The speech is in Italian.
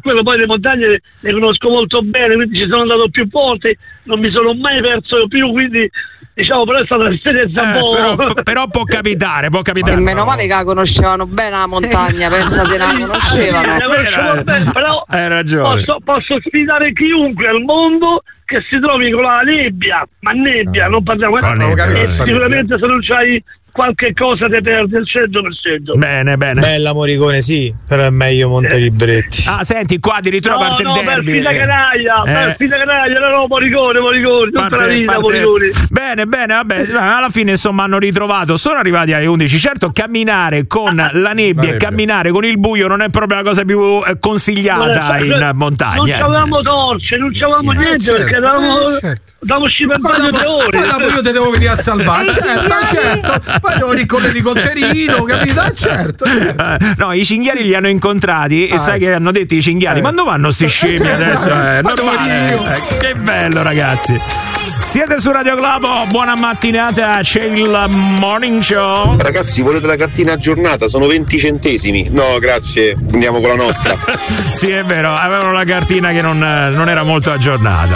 quello, poi le montagne le conosco molto bene, quindi ci sono andato più volte, non mi sono mai perso più, quindi diciamo, però è stata un'esperienza un po'. Però può capitare. E meno male che la conoscevano bene la montagna, pensa se la conoscevano. Però hai ragione. Posso sfidare chiunque al mondo che si trovi con la nebbia, ma nebbia, non parliamo sicuramente se non c'hai qualche cosa te perdi al 100%. Bene. Bella Morricone, sì, però è meglio Montelibretti. Senti, qua addirittura parte il derby. Per Fida Canaglia, no, Morricone, tutta la vita Morricone. Bene, vabbè, alla fine insomma hanno ritrovato, sono arrivati alle 11. Certo, camminare con la nebbia e camminare con il buio non è proprio la cosa più consigliata in montagna. Non c'avevamo torce, non c'avevamo niente, perché davamo scippando 3 ore. Ma dopo io te devo venire a salvare, certo. Poi devo con l'elicotterino, capito? Certo. No, i cinghiali li hanno incontrati e sai che hanno detto i cinghiali, ma dove vanno sti scemi adesso? Normale. Che bello, ragazzi. Siete su Radio Globo, buona mattinata, c'è il Morning Show. Ragazzi, volete la cartina aggiornata? Sono 20 centesimi. No, grazie, andiamo con la nostra. Sì, è vero, avevano la cartina che non era molto aggiornata.